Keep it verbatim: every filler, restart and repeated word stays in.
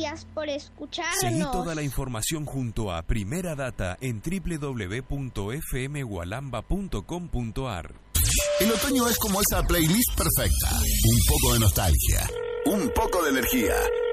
Gracias por escucharnos. Seguí toda la información junto a Primera Data en doble u doble u doble u punto f m gualamba punto com punto a r. El otoño es como esa playlist perfecta. Un poco de nostalgia, un poco de energía